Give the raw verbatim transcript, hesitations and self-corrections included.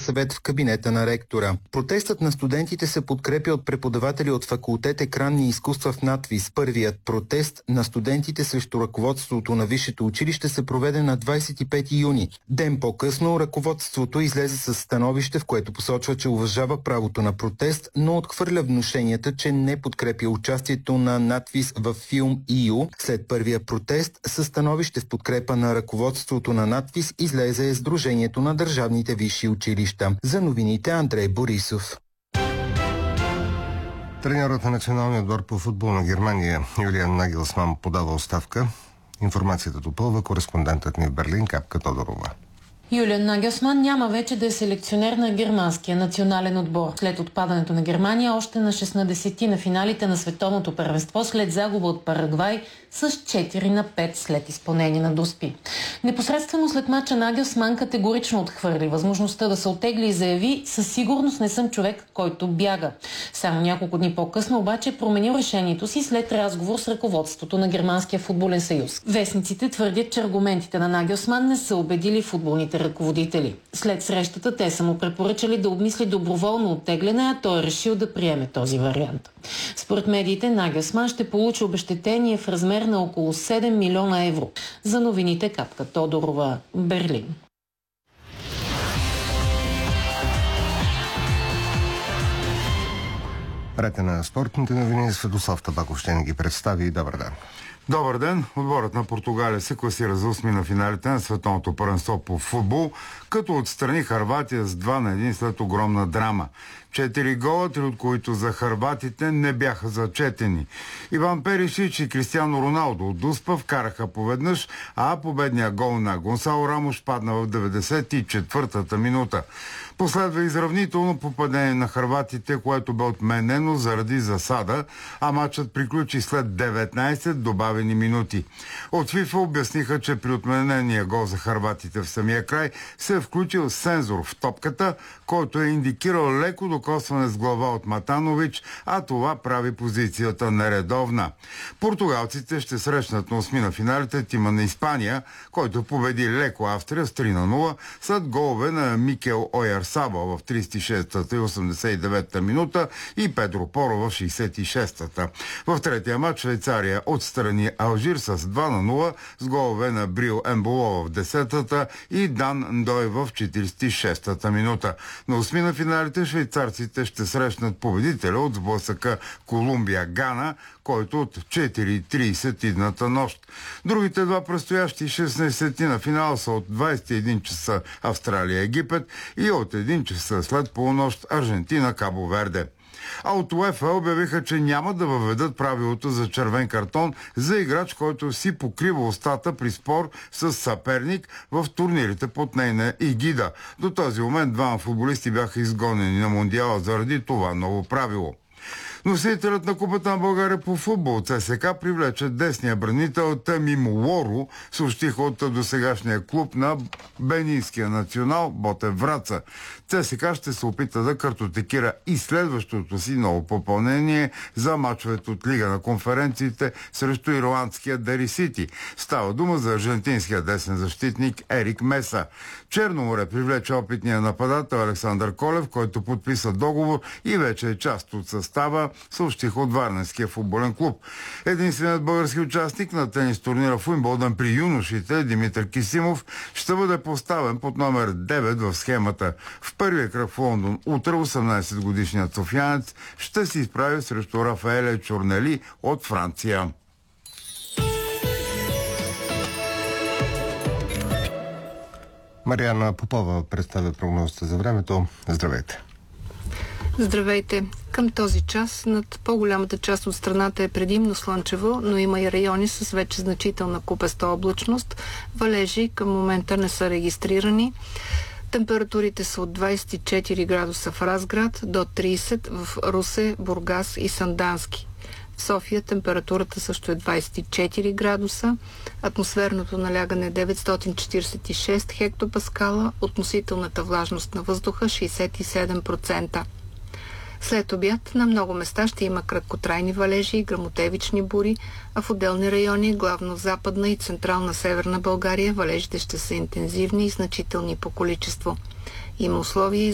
съвет в кабинета на ректора. Протестът на студентите се подкрепя от преподаватели от факултет екранни изкуства в НАТФИЗ. Първият протест на студентите срещу ръководството на висшето училище се проведе на двадесет и пети юни. Ден по-късно ръководството излезе с становище, в което посочва, че уважава правото на протест, но отхвърля внушенията, че не подкрепя участието на НАТФИЗ в Филм И Ю. След първия протест със становище в подкрепа на ръководството на НАТФИЗ излезе Сдружението на държавните висши училища. За новините Андрей Борисов. Треньорът на националния отбор по футбол на Германия Юлиан Нагелсман подава оставка. Информацията допълва кореспондентът ни в Берлин Капка Тодорова. Юлиан Нагелсман няма вече да е селекционер на германския национален отбор. След отпадането на Германия още на шестнадесети на финалите на световното първенство след загуба от Парагвай с четири на пет след изпълнение на Дуспи. Непосредствено след мача Нагелсман категорично отхвърли възможността да се оттегли и заяви: със сигурност не съм човек, който бяга. Само няколко дни по-късно обаче е променил решението си след разговор с ръководството на Германския футболен съюз. Вестниците твърдят, че аргументите на Нагелсман не са убедили футболните ръководители. След срещата те са му препоръчали да обмисли доброволно оттегляне, а той е решил да приеме този вариант. Според медиите, Нагелсман ще получи обезщетение в размер на около седем милиона евро. За новините Капка Тодорова, Берлин. Ред на спортните новини. Светослав Табаков ще ни ги представи. Добър ден. Добър ден! Отборът на Португалия се класира за осми на финалите на световното първенство по футбол, като отстрани Хърватия с два на един след огромна драма. Четири гола, три от които за хърватите не бяха зачетени. Иван Перишич и Кристиано Роналдо от Дуспа вкараха поведнъж, а победният гол на Гонсало Рамош падна в деветдесет и четвъртата минута. Последва изравнително попадение на хърватите, което бе отменено заради засада, а матчът приключи след деветнадесет добавени минути. От ФИФА обясниха, че при отменения гол за хърватите в самия край се е включил сензор в топката, който е индикирал леко докосване с глава от Матанович, а това прави позицията нередовна. Португалците ще срещнат на осми на финалите тима на Испания, който победи леко Австрия с три на нула след голове на Микел Ойарсабал в тридесет и шестата и осемдесет и деветата минута и Педро Поро в шейсет и шестата. В третия матч Швейцария отстрани Алжир с два на нула с голове на Брил Емболо в десетата и Дан Ндой в четиридесет и шестата минута. На осми на финалите швейцарците ще срещнат победителя от сблъсъка Колумбия-Гана, който от четири и тридесет идната нощ. Другите два предстоящи шестнадесети на финал са от двадесет и един часа Австралия-Египет и от един часа след полунощ Аржентина-Кабо Верде. А от УЕФА обявиха, че няма да въведат правилото за червен картон за играч, който си покрива устата при спор с съперник в турнирите под нейна егида. До този момент двама футболисти бяха изгонени на Мондиала заради това ново правило. Носителят на Купата на България по футбол ЦСКА привлече десния бранител Тамим Лоро, съобщиха от досегашния клуб на Бенинския национал Ботев Враца. ЦСКА ще се опита да картотекира и следващото си ново попълнение за мачовете от Лига на конференциите срещу ирландския Дери Сити. Става дума за аржентинския десен защитник Ерик Меса. Черно море привлече опитния нападател Александър Колев, който подписа договор и вече е част от състава, съобщиха от Варненския футболен клуб. Единственият български участник на тенис турнира в Уимбълдън при юношите, Димитър Кисимов, ще бъде поставен под номер девет в схемата. В първия кръг в Лондон утре осемнадесетгодишният софиянец ще се изправи срещу Рафаеле Чорнели от Франция. Мариана Попова представя прогнозата за времето. Здравейте! Здравейте! Към този час над по-голямата част от страната е предимно слънчево, но има и райони с вече значителна купеста облачност. Валежи към момента не са регистрирани. Температурите са от двадесет и четири градуса в Разград до тридесет в Русе, Бургас и Сандански. В София температурата също е двадесет и четири градуса, атмосферното налягане е деветстотин четиридесет и шест хектопаскала, относителната влажност на въздуха шейсет и седем процента. След обяд на много места ще има краткотрайни валежи и гръмотевични бури, а в отделни райони, главно в Западна и Централна Северна България, валежите ще са интензивни и значителни по количество. Има условия